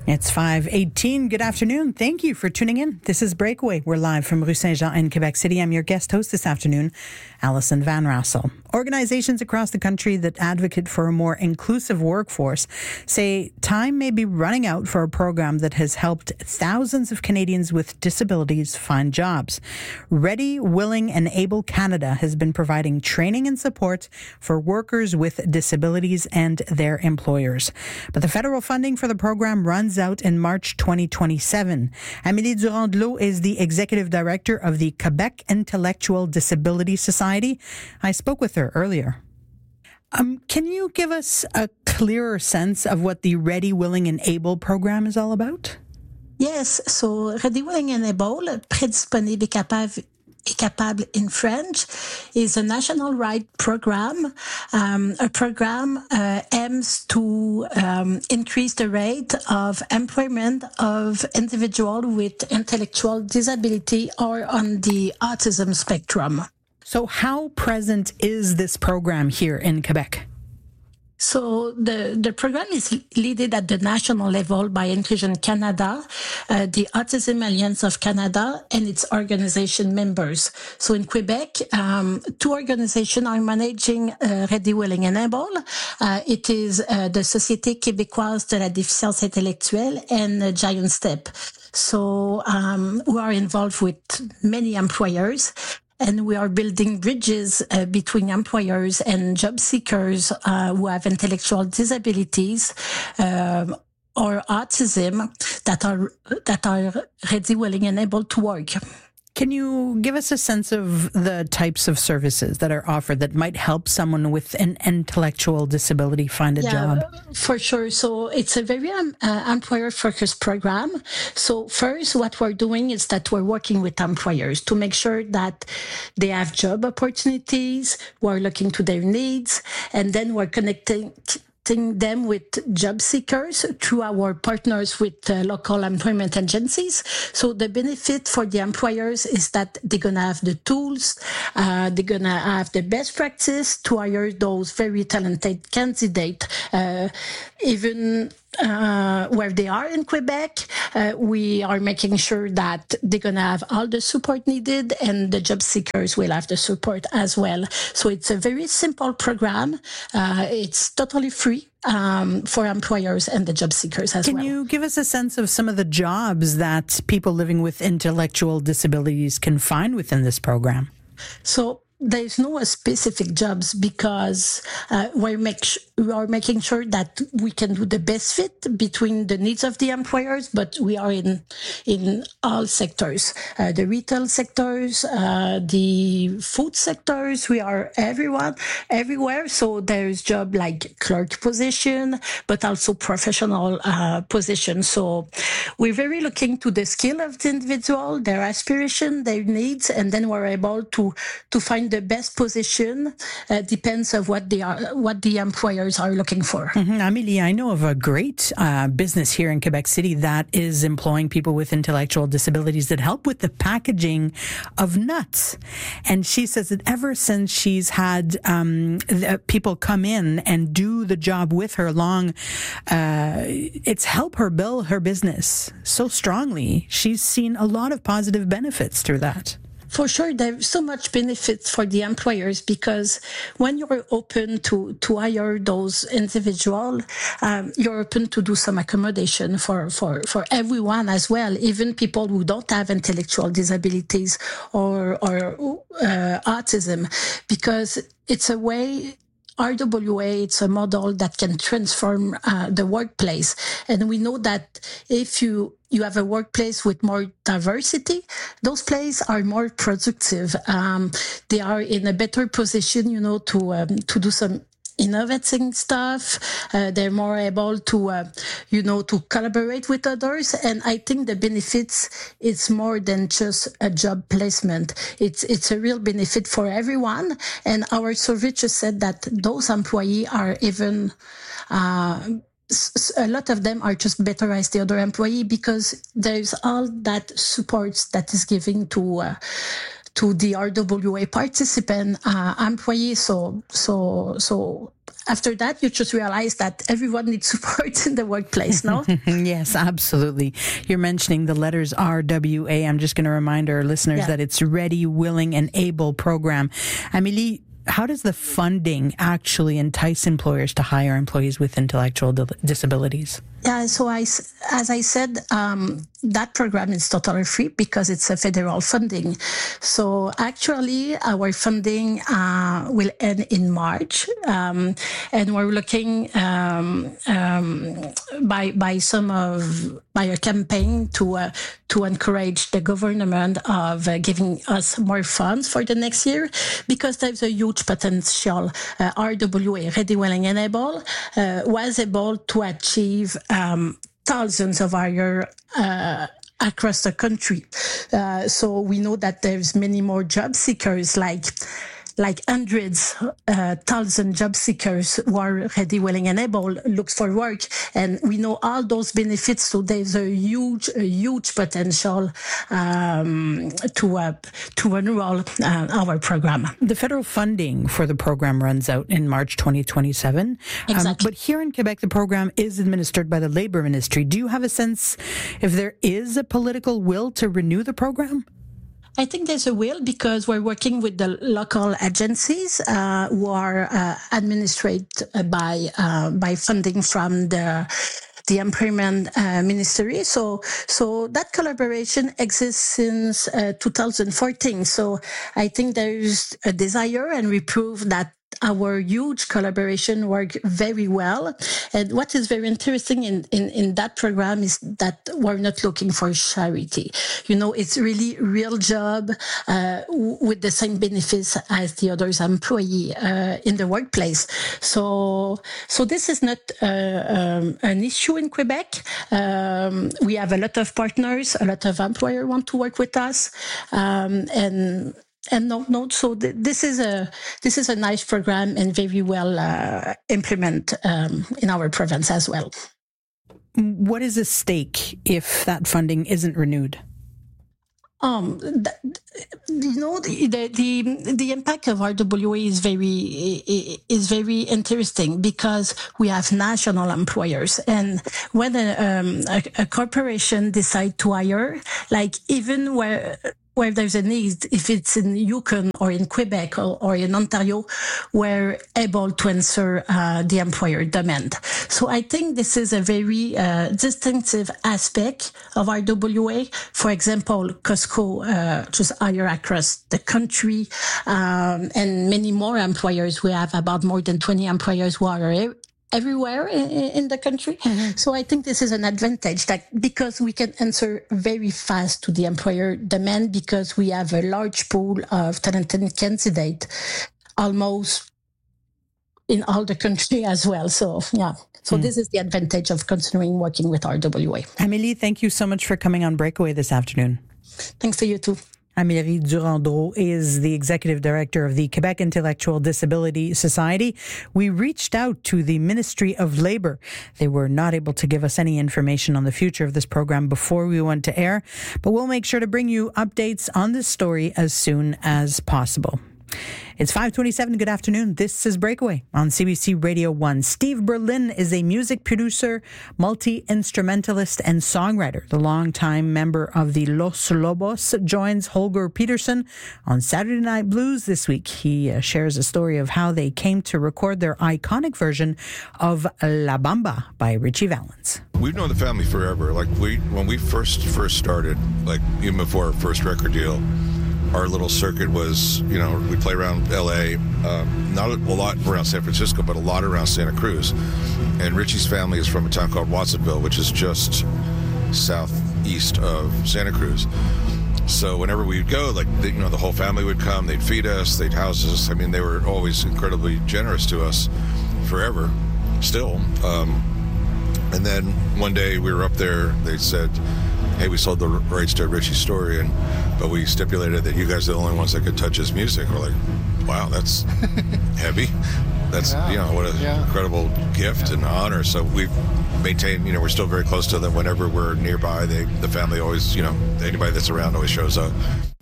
It's 5:18. Good afternoon. Thank you for tuning in. This is Breakaway. We're live from Rue Saint-Jean in Quebec City. I'm your guest host this afternoon, Alison Van Rassel. Organizations across the country that advocate for a more inclusive workforce say time may be running out for a program that has helped thousands of Canadians with disabilities find jobs. Ready, Willing and Able Canada has been providing training and support for workers with disabilities and their employers. But the federal funding for the program runs out in March 2027. Amélie Durand-Delot is the executive director of the Quebec Intellectual Disability Society. I spoke with her earlier. Can you give us a clearer sense of what the Ready, Willing and Able program is all about? Yes, so Ready, Willing and Able, Prêt, Disponible et Capable in French, is a national right program. A program aims to increase the rate of employment of individuals with intellectual disability or on the autism spectrum. So how present is this program here in Quebec? So the program is led at the national level by Inclusion Canada, the Autism Alliance of Canada, and its organization members. So in Quebec, two organizations are managing Ready, Willing and Able. It is the Société québécoise de la déficience intellectuelle and Giant Step. So we are involved with many employers. And we are building bridges between employers and job seekers who have intellectual disabilities or autism that are ready, willing, and able to work. Can you give us a sense of the types of services that are offered that might help someone with an intellectual disability find a job? For sure. So it's a very employer-focused program. So first, what we're doing is that we're working with employers to make sure that they have job opportunities, we're looking to their needs, and then we're connecting them with job seekers through our partners with local employment agencies. So the benefit for the employers is that they're going to have the tools, they're going to have the best practice to hire those very talented candidates, even where they are in Quebec. We are making sure that they're going to have all the support needed, and the job seekers will have the support as well. So it's a very simple program. It's totally free for employers and the job seekers as well. Can you give us a sense of some of the jobs that people living with intellectual disabilities can find within this program? So there's no specific jobs because we are making sure that we can do the best fit between the needs of the employers, but we are in all sectors, the retail sectors, the food sectors. We are everywhere. So there's job like clerk position, but also professional position. So we're very looking to the skill of the individual, their aspiration, their needs, and then we're able to find the best position. Depends of what the employers are looking for. Amélie, I know of a great business here in Quebec City that is employing people with intellectual disabilities that help with the packaging of nuts. And she says that ever since she's had people come in and do the job with her it's helped her build her business so strongly. She's seen a lot of positive benefits through that. For sure, there's so much benefits for the employers because when you're open to hire those individuals, you're open to do some accommodation for everyone as well, even people who don't have intellectual disabilities or autism, because it's a way. RWA, it's a model that can transform the workplace. And we know that if you have a workplace with more diversity, those places are more productive. They are in a better position, to do some innovating stuff. They're more able to, to collaborate with others. And I think the benefits, it's more than just a job placement. It's a real benefit for everyone. And our survey just said that those employees are even, a lot of them are just better as the other employee because there's all that support that is given to the RWA participant employee. So after that, you just realize that everyone needs support in the workplace, no? Yes, absolutely. You're mentioning the letters RWA. I'm just going to remind our listeners that it's Ready, Willing, and Able program. Amélie, how does the funding actually entice employers to hire employees with intellectual disabilities? Yeah, so as I said, that program is totally free because it's a federal funding. So actually, our funding will end in March, and we're looking by a campaign to encourage the government of giving us more funds for the next year, because there's a huge potential. RWA, Ready, Willing, and Able, was able to achieve thousands of hire across the country. So we know that there's many more job seekers, like hundreds, thousand job seekers who are ready, willing, and able looks for work. And we know all those benefits. So there's a huge potential to enroll our program. The federal funding for the program runs out in March 2027. Exactly. But here in Quebec, the program is administered by the Labour Ministry. Do you have a sense if there is a political will to renew the program? I think there's a will, because we're working with the local agencies who are administered by funding from the Employment Ministry. So that collaboration exists since 2014. So I think there's a desire, and we prove that our huge collaboration worked very well. And what is very interesting in that program is that we're not looking for charity. It's really real job with the same benefits as the others employee in the workplace. So this is not an issue in Quebec. We have a lot of partners, a lot of employers want to work with us, and no. So this is a nice program and very well implemented in our province as well. What is at stake if that funding isn't renewed? The impact of RWA is very interesting, because we have national employers, and when a corporation decide to hire, like even where there's a need, if it's in Yukon or in Quebec or in Ontario, we're able to answer the employer demand. So I think this is a very distinctive aspect of RWA. For example, Costco just hire across the country, and many more employers. We have about more than 20 employers who are everywhere in the country. Mm-hmm. So I think this is an advantage, because we can answer very fast to the employer demand, because we have a large pool of talented candidates almost in all the country as well. So, yeah. So this is the advantage of continuing working with RWA. Amélie, thank you so much for coming on Breakaway this afternoon. Thanks to you too. Amélie Durandreau is the executive director of the Quebec Intellectual Disability Society. We reached out to the Ministry of Labour. They were not able to give us any information on the future of this program before we went to air, but we'll make sure to bring you updates on this story as soon as possible. It's 5:27. Good afternoon. This is Breakaway on CBC Radio 1. Steve Berlin is a music producer, multi-instrumentalist, and songwriter. The longtime member of the Los Lobos joins Holger Peterson on Saturday Night Blues this week. He shares a story of how they came to record their iconic version of La Bamba by Richie Valens. We've known the family forever. When we first started, even before our first record deal, our little circuit was, we play around L.A., not a lot around San Francisco, but a lot around Santa Cruz. And Richie's family is from a town called Watsonville, which is just southeast of Santa Cruz. So whenever we'd go, the whole family would come, they'd feed us, they'd house us. I mean, they were always incredibly generous to us forever, still. And then one day we were up there, they said, hey, we sold the rights to Richie's story, but we stipulated that you guys are the only ones that could touch his music. We're like, wow, that's heavy. That's, what an incredible gift and honor. So we've maintained, we're still very close to them. Whenever we're nearby, the family always, anybody that's around always shows up.